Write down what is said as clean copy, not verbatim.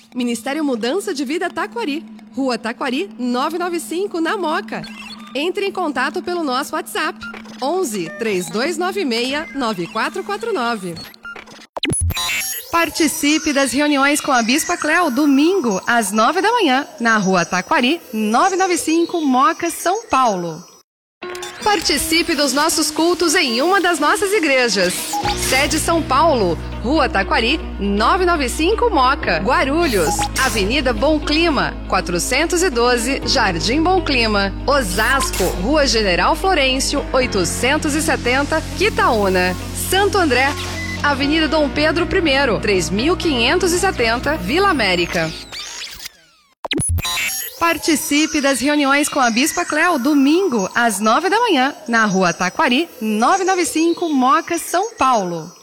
Ministério Mudança de Vida Taquari, Rua Taquari 995, na Moca. Entre em contato pelo nosso WhatsApp 11 3296 9449. Participe das reuniões com a Bispa Cléo, domingo, às 9 da manhã, na Rua Taquari 995, Moca, São Paulo. Participe dos nossos cultos em uma das nossas igrejas. Sede São Paulo, Rua Taquari 995, Moca, Guarulhos, Avenida Bom Clima, 412, Jardim Bom Clima. Osasco, Rua General Florencio, 870, Quitaúna. Santo André, Avenida Dom Pedro I, 3570, Vila América. Participe das reuniões com a Bispa Cléo, domingo, às 9 da manhã, na Rua Taquari 995, Moca, São Paulo.